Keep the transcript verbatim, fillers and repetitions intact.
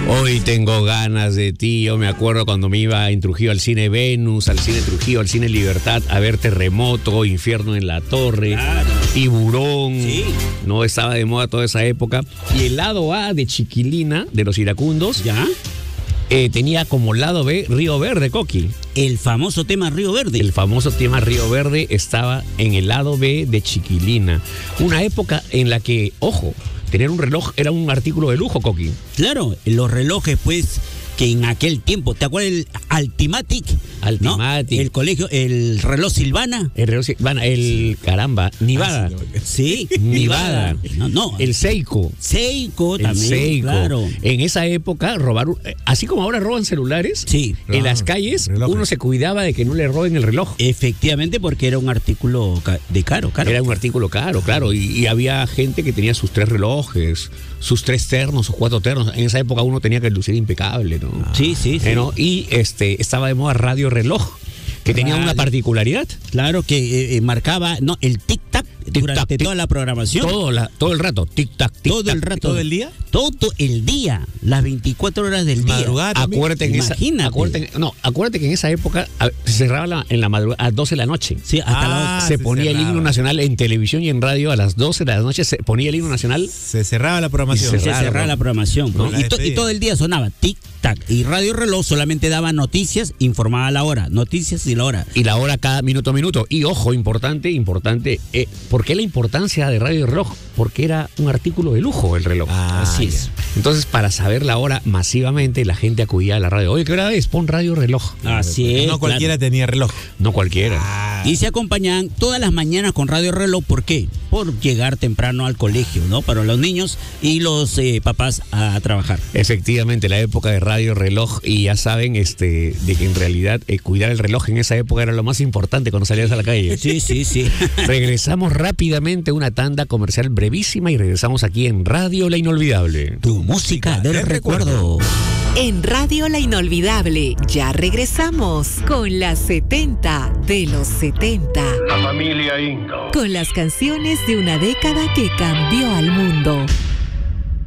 Hoy tengo ganas de ti. Yo me acuerdo cuando me iba en Trujillo al cine Venus, al cine Trujillo, al cine Libertad, a ver Terremoto, Infierno en la Torre, claro. Tiburón. Sí. No estaba de moda toda esa época. Y el lado A de Chiquilina, de los iracundos, ¿ya? Eh, tenía como lado B Río Verde, Coqui. El famoso tema Río Verde. El famoso tema Río Verde estaba en el lado B de Chiquilina. Una época en la que, ojo, tener un reloj era un artículo de lujo, Coqui. Claro, los relojes, pues, que en aquel tiempo, ¿te acuerdas el Altimatic? Altimatic. ¿No? El colegio, el reloj Silvana. El reloj Silvana, el, sí. caramba, Nivada. Ah, sí, Nivada. No, no. El Seiko. Seiko el también, Seiko. Claro. En esa época, robar, así como ahora roban celulares, sí. en claro. las calles, relojes. Uno se cuidaba de que no le roben el reloj. Efectivamente, porque era un artículo de caro, caro. Era un artículo caro, claro. Y, y había gente que tenía sus tres relojes, sus tres ternos, sus cuatro ternos. En esa época uno tenía que lucir impecable, ¿no? Ah. Sí, sí, sí. ¿No? Y este, estaba de moda Radio Reloj, que tenía Radio. Una particularidad. Claro, que eh, marcaba no el tic-tac durante tic, toda la programación. Todo, la, todo el rato, tic-tac, tic-tac. Todo el rato. ¿Todo el día? Todo el día, las veinticuatro horas del día. Madrugada acuérdate en Imagínate. Esa, acuérdate, no, acuérdate que en esa época se cerraba la, en la madrugada a las doce de la noche. Sí, hasta ah, la, se, se ponía cerraba. El himno nacional en televisión y en radio a las doce de la noche, se ponía el himno nacional. Se cerraba la programación. Se cerraba, se cerraba la programación. ¿no? La y, to, y todo el día sonaba tic-tac. Y Radio Reloj solamente daba noticias, informaba la hora. Noticias y la hora. Y la hora cada minuto a minuto. Y ojo, importante, importante. Eh, ¿Por qué la importancia de Radio Reloj? Porque era un artículo de lujo el reloj. Ah, así ya. es. Entonces, para saber la hora masivamente, la gente acudía a la radio. Oye, ¿qué hora es? Pon Radio Reloj. Así es. No cualquiera claro. tenía reloj. No cualquiera. Ah. Y se acompañaban todas las mañanas con Radio Reloj. ¿Por qué? Por llegar temprano al colegio, ¿no? Para los niños y los eh, papás a, a trabajar. Efectivamente, la época de Radio Reloj. Y ya saben este, de que en realidad eh, cuidar el reloj en esa época era lo más importante cuando salías a la calle. Sí, sí, sí. Regresamos rápidamente a una tanda comercial brevísima y regresamos aquí en Radio La Inolvidable. Tu música del recuerdo. En Radio La Inolvidable, ya regresamos con las setenta de los setenta. La familia Inca. Con las canciones de una década que cambió al mundo.